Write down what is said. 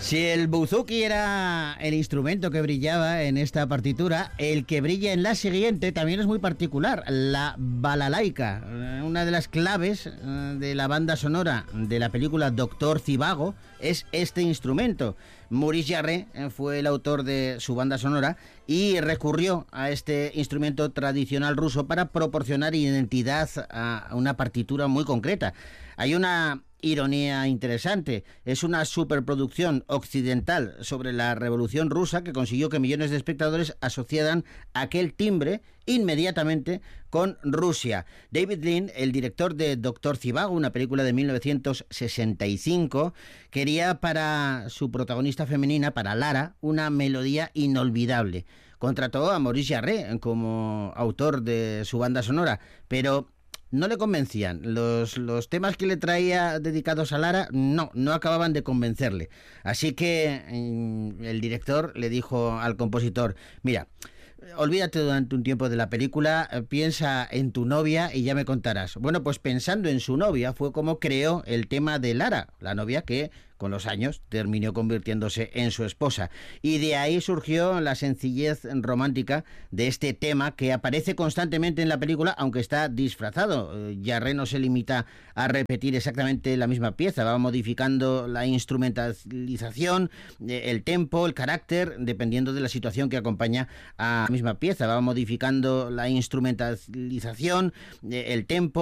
Si el buzuki era el instrumento que brillaba en esta partitura, el que brilla en la siguiente también es muy particular, la balalaika, una de las claves de la banda sonora de la película Doctor Zhivago es este instrumento. Maurice Jarre fue el autor de su banda sonora y recurrió a este instrumento tradicional ruso para proporcionar identidad a una partitura muy concreta. Hay una ironía interesante. Es una superproducción occidental sobre la Revolución Rusa que consiguió que millones de espectadores asociaran aquel timbre inmediatamente con Rusia. David Lean, el director de Doctor Zhivago, una película de 1965, quería para su protagonista femenina, para Lara, una melodía inolvidable. Contrató a Maurice Jarre como autor de su banda sonora, pero no le convencían. Los temas que le traía dedicados a Lara no acababan de convencerle. Así que el director le dijo al compositor: mira, olvídate durante un tiempo de la película, piensa en tu novia y ya me contarás. Bueno, pues pensando en su novia fue como creó el tema de Lara, la novia que con los años terminó convirtiéndose en su esposa. Y de ahí surgió la sencillez romántica de este tema que aparece constantemente en la película, aunque está disfrazado. Jarre no se limita a repetir exactamente la misma pieza, va modificando la instrumentalización, el tempo, el carácter, dependiendo de la situación que acompaña a la misma pieza. Va modificando la instrumentalización, el tempo,